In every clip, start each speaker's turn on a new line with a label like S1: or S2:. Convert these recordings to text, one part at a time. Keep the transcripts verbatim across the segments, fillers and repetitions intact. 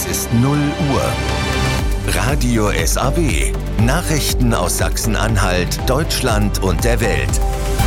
S1: ist null Uhr. Radio S A W. Nachrichten aus Sachsen-Anhalt, Deutschland und der Welt.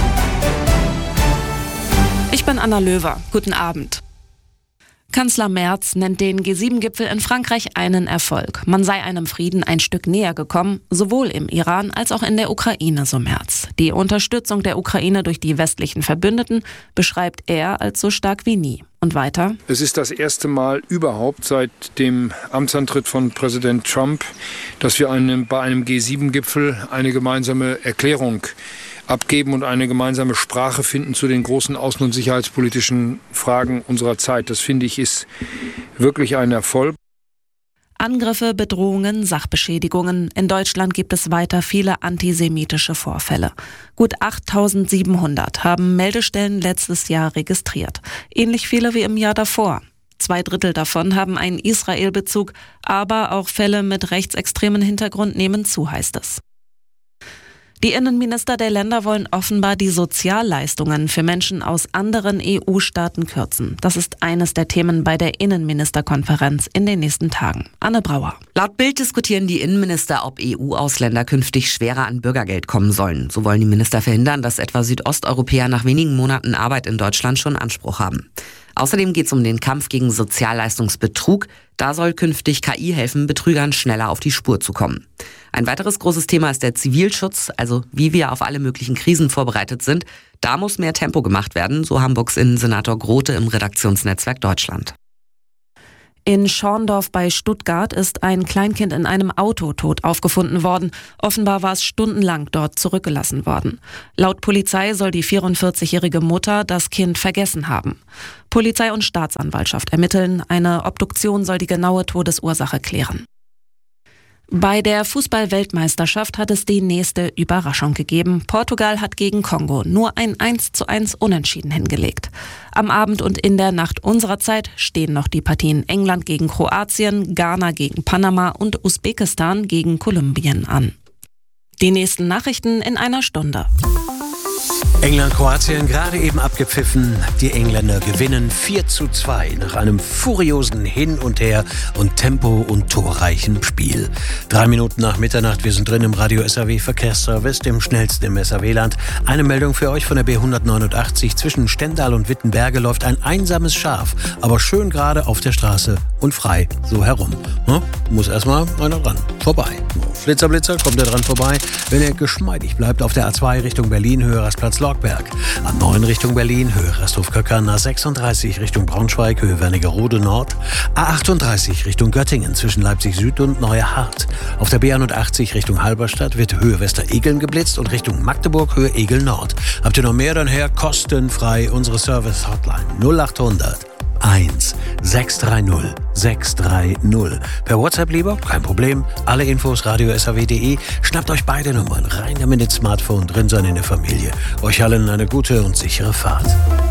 S2: Ich bin Anna Löwer. Guten Abend. Kanzler Merz nennt den G sieben Gipfel in Frankreich einen Erfolg. Man sei einem Frieden ein Stück näher gekommen, sowohl im Iran als auch in der Ukraine, so Merz. Die Unterstützung der Ukraine durch die westlichen Verbündeten beschreibt er als so stark wie nie. Und weiter:
S3: Es ist das erste Mal überhaupt seit dem Amtsantritt von Präsident Trump, dass wir einem, bei einem G sieben Gipfel eine gemeinsame Erklärung abgeben und eine gemeinsame Sprache finden zu den großen außen- und sicherheitspolitischen Fragen unserer Zeit. Das, finde ich, ist wirklich ein Erfolg.
S2: Angriffe, Bedrohungen, Sachbeschädigungen. In Deutschland gibt es weiter viele antisemitische Vorfälle. Gut achttausendsiebenhundert haben Meldestellen letztes Jahr registriert. Ähnlich viele wie im Jahr davor. Zwei Drittel davon haben einen Israel-Bezug, aber auch Fälle mit rechtsextremen Hintergrund nehmen zu, heißt es. Die Innenminister der Länder wollen offenbar die Sozialleistungen für Menschen aus anderen E U-Staaten kürzen. Das ist eines der Themen bei der Innenministerkonferenz in den nächsten Tagen. Anne Brauer.
S4: Laut Bild diskutieren die Innenminister, ob E U-Ausländer künftig schwerer an Bürgergeld kommen sollen. So wollen die Minister verhindern, dass etwa Südosteuropäer nach wenigen Monaten Arbeit in Deutschland schon Anspruch haben. Außerdem geht es um den Kampf gegen Sozialleistungsbetrug. Da soll künftig K I helfen, Betrügern schneller auf die Spur zu kommen. Ein weiteres großes Thema ist der Zivilschutz, also wie wir auf alle möglichen Krisen vorbereitet sind. Da muss mehr Tempo gemacht werden, so Hamburgs Innensenator Grote im Redaktionsnetzwerk Deutschland.
S2: In Schorndorf bei Stuttgart ist ein Kleinkind in einem Auto tot aufgefunden worden. Offenbar war es stundenlang dort zurückgelassen worden. Laut Polizei soll die vierundvierzigjährige Mutter das Kind vergessen haben. Polizei und Staatsanwaltschaft ermitteln. Eine Obduktion soll die genaue Todesursache klären. Bei der Fußball-Weltmeisterschaft hat es die nächste Überraschung gegeben. Portugal hat gegen Kongo nur ein eins zu eins Unentschieden hingelegt. Am Abend und in der Nacht unserer Zeit stehen noch die Partien England gegen Kroatien, Ghana gegen Panama und Usbekistan gegen Kolumbien an. Die nächsten Nachrichten in einer Stunde.
S5: England, Kroatien gerade eben abgepfiffen. Die Engländer gewinnen vier zu zwei nach einem furiosen Hin und Her und tempo- und torreichen Spiel. Drei Minuten nach Mitternacht, wir sind drin im Radio S A W Verkehrsservice, dem schnellsten im S A W-Land. Eine Meldung für euch von der B hundertneunundachtzig. Zwischen Stendal und Wittenberge läuft ein einsames Schaf, aber schön gerade auf der Straße und frei so herum. Hm? Muss erstmal einer dran. Vorbei. Flitzer, Blitzer, kommt er dran vorbei. Wenn er geschmeidig bleibt auf der A zwei Richtung Berlin, Höherersplatz Lockberg. A neun Richtung Berlin, Höhe Rasthof-Köckern, A sechsunddreißig Richtung Braunschweig, Höhe Wernigerode Nord. A achtunddreißig Richtung Göttingen zwischen Leipzig Süd und Neuerhardt. Auf der B einundachtzig Richtung Halberstadt wird Höhe Westeregeln geblitzt und Richtung Magdeburg Höhe Egel Nord. Habt ihr noch mehr, dann her kostenfrei unsere Service-Hotline null achthundert eins sechs drei null sechs drei null. Per WhatsApp lieber? Kein Problem. Alle Infos radio s a w punkt d e. Schnappt euch beide Nummern. Rein damit ins Smartphone, drin sein in der Familie. Euch allen eine gute und sichere Fahrt.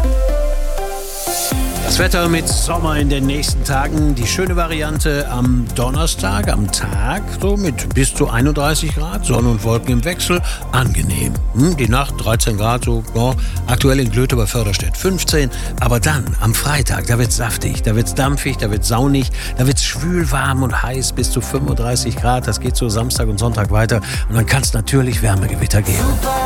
S5: Das Wetter mit Sommer in den nächsten Tagen. Die schöne Variante am Donnerstag, am Tag, so mit bis zu einunddreißig Grad, Sonne und Wolken im Wechsel. Angenehm. Hm, die Nacht dreizehn Grad, so ja, aktuell in Glöte bei Förderstedt fünfzehn. Aber dann am Freitag, da wird's saftig, da wird's dampfig, da wird's saunig, da wird's schwül, warm und heiß bis zu fünfunddreißig Grad. Das geht so Samstag und Sonntag weiter. Und dann kann es natürlich Wärmegewitter geben.